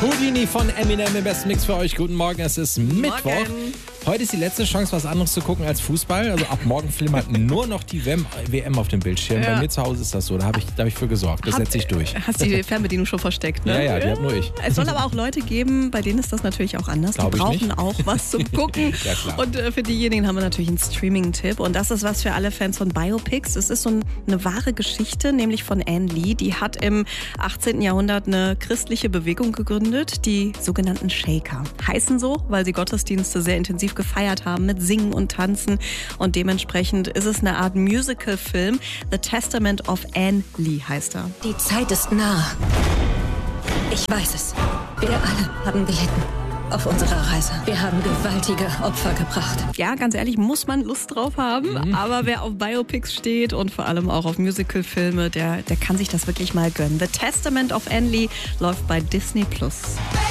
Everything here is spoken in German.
Houdini von Eminem im besten Mix für euch. Guten Morgen, es ist Mittwoch. Heute ist die letzte Chance, was anderes zu gucken als Fußball. Also ab morgen flimmert nur noch die WM auf dem Bildschirm. Ja. Bei mir zu Hause ist das so, da hab ich für gesorgt. Das setze ich durch. Hast die Fernbedienung schon versteckt, ne? Ja, die hab nur ich. Es soll aber auch Leute geben, bei denen ist das natürlich auch anders. Glaub Die ich brauchen nicht. auch was zum Gucken. Ja, klar. Und für diejenigen haben wir natürlich einen Streaming-Tipp. Und das ist was für alle Fans von Biopics. Es ist so eine wahre Geschichte, nämlich von Anne Lee. Die hat im 18. Jahrhundert eine christliche Bewegung gegründet, die sogenannten Shaker. Heißen so, weil sie Gottesdienste sehr intensiv gefeiert haben mit Singen und Tanzen. Und dementsprechend ist es eine Art Musical-Film. The Testament of Anne Lee heißt er. Die Zeit ist nah. Ich weiß es. Wir alle haben gelitten auf unserer Reise. Wir haben gewaltige Opfer gebracht. Ja, ganz ehrlich, muss man Lust drauf haben. Aber wer auf Biopics steht und vor allem auch auf Musical-Filme, der kann sich das wirklich mal gönnen. The Testament of Anne Lee läuft bei Disney+.